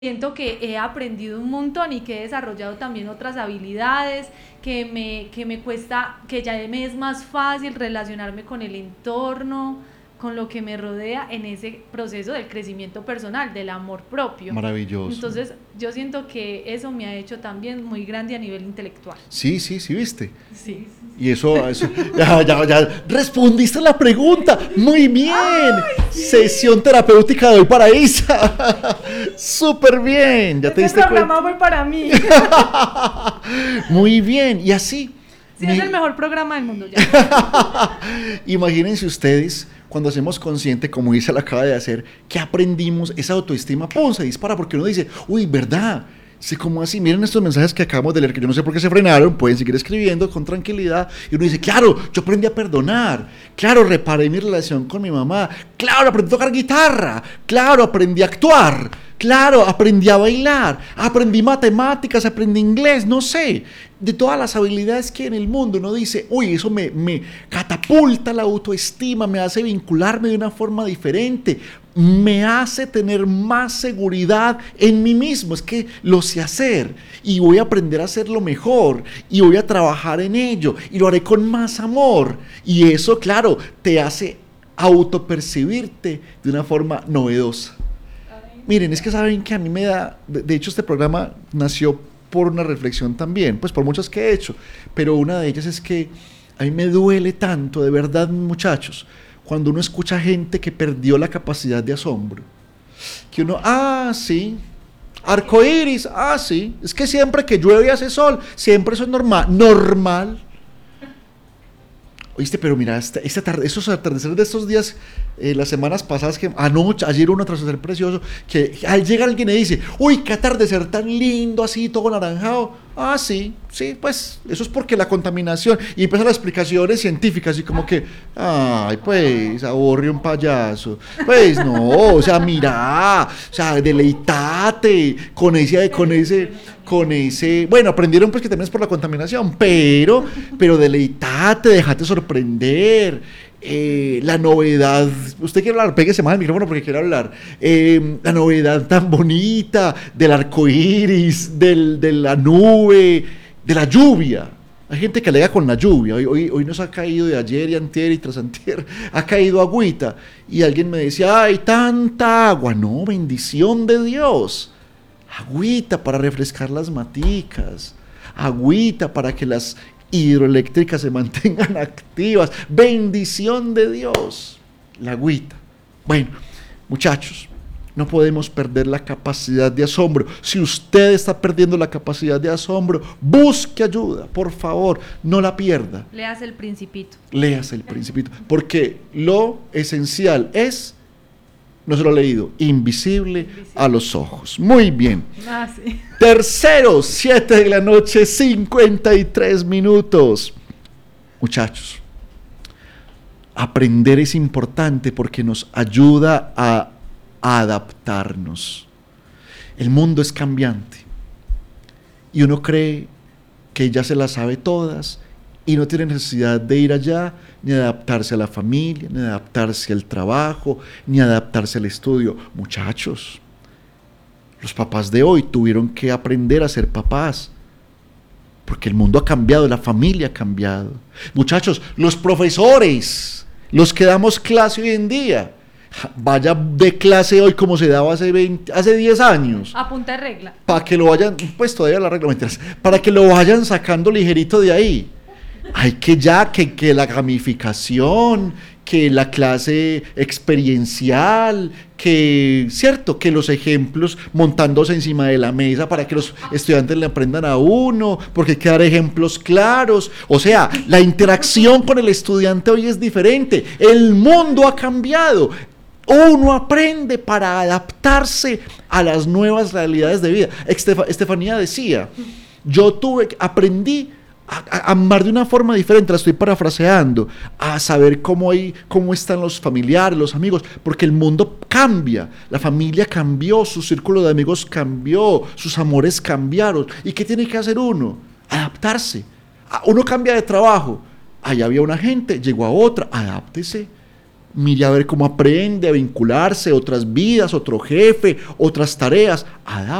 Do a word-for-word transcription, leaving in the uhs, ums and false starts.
Siento que he aprendido un montón y que he desarrollado también otras habilidades, que me, que me cuesta, que ya me es más fácil relacionarme con el entorno, con lo que me rodea en ese proceso del crecimiento personal, del amor propio. Maravilloso. Entonces, yo siento que eso me ha hecho también muy grande a nivel intelectual. Sí, sí, sí, viste. Sí. Y eso, eso ya, ya, ya, respondiste la pregunta. Muy bien. Ay, sí. Sesión terapéutica de hoy para Isa. Súper bien. Ya este te diste programa fue para mí. Muy bien. Y así. Sí, me... es el mejor programa del mundo ya. Imagínense ustedes, cuando hacemos consciente, como Isa lo acaba de hacer, que aprendimos, esa autoestima, ¡pum!, se dispara, porque uno dice, uy, ¿verdad? Sí, como así, miren estos mensajes que acabamos de leer, que yo no sé por qué se frenaron, pueden seguir escribiendo con tranquilidad, y uno dice, claro, yo aprendí a perdonar, claro, reparé mi relación con mi mamá, claro, aprendí a tocar guitarra, claro, aprendí a actuar, claro, aprendí a bailar, aprendí matemáticas, aprendí inglés, no sé, de todas las habilidades que hay en el mundo, uno dice, uy, eso me, me catapulta la autoestima, me hace vincularme de una forma diferente, me hace tener más seguridad en mí mismo, es que lo sé hacer y voy a aprender a hacerlo mejor y voy a trabajar en ello y lo haré con más amor, y eso, claro, te hace autopercibirte de una forma novedosa. Miren, es que saben que a mí me da, de, de hecho este programa nació por una reflexión también, pues por muchas que he hecho, pero una de ellas es que a mí me duele tanto, de verdad, muchachos, cuando uno escucha gente que perdió la capacidad de asombro, que uno, ah, sí, arcoíris, ah, sí, es que siempre que llueve y hace sol, siempre eso es normal, normal. Oíste, pero mira, esta, esta tarde, esos atardeceres de estos días, eh, las semanas pasadas, que anoche, ayer un atardecer precioso, que al llega alguien y dice, uy, qué atardecer tan lindo, así, todo naranjado. Ah, sí, sí, pues, eso es porque la contaminación, y empiezan las explicaciones científicas, y como que, ay, pues, aburre un payaso, pues, no, o sea, mira, o sea, deleitate con ese, con ese, con ese, bueno, aprendieron pues que también es por la contaminación, pero, pero deleitate, déjate sorprender. Eh, la novedad, usted quiere hablar, péguese más el micrófono porque quiere hablar, eh, la novedad tan bonita del arco iris, del, de la nube, de la lluvia. Hay gente que alega con la lluvia, hoy, hoy, hoy nos ha caído de ayer y antier y tras antier, ha caído agüita, y alguien me decía, ay, tanta agua, no, bendición de Dios, agüita para refrescar las maticas, agüita para que las hidroeléctricas se mantengan activas, bendición de Dios, la agüita. Bueno, muchachos, no podemos perder la capacidad de asombro. Si usted está perdiendo la capacidad de asombro, busque ayuda, por favor, no la pierda. Léase el Principito. Léase el Principito, porque lo esencial es, no se lo he leído, invisible, invisible a los ojos. Muy bien. Ah, sí. Tercero, siete de la noche, cincuenta y tres minutos. Muchachos, aprender es importante porque nos ayuda a, a adaptarnos. El mundo es cambiante y uno cree que ya se las sabe todas y no tiene necesidad de ir allá, ni adaptarse a la familia, ni adaptarse al trabajo, ni adaptarse al estudio. Muchachos, los papás de hoy tuvieron que aprender a ser papás, porque el mundo ha cambiado, la familia ha cambiado. Muchachos, los profesores, los que damos clase hoy en día, vaya de clase hoy como se daba hace veinte, hace diez años. A punta de regla. Para que lo vayan, pues todavía la regla, mentiras, para que lo vayan sacando ligerito de ahí. Hay que ya, que, que la gamificación, que la clase experiencial, que, cierto, que los ejemplos montándose encima de la mesa para que los estudiantes le aprendan a uno, porque hay que dar ejemplos claros. O sea, la interacción con el estudiante hoy es diferente. El mundo ha cambiado. Uno aprende para adaptarse a las nuevas realidades de vida. Estef- Estefanía decía, yo tuve, aprendí a amar de una forma diferente, la estoy parafraseando, a saber cómo, hay, cómo están los familiares, los amigos, porque el mundo cambia, la familia cambió, su círculo de amigos cambió, sus amores cambiaron. ¿Y qué tiene que hacer uno? Adaptarse. Uno cambia de trabajo, allá había una gente, llegó a otra, adáptese. mire a ver cómo aprende a vincularse, otras vidas, otro jefe, otras tareas,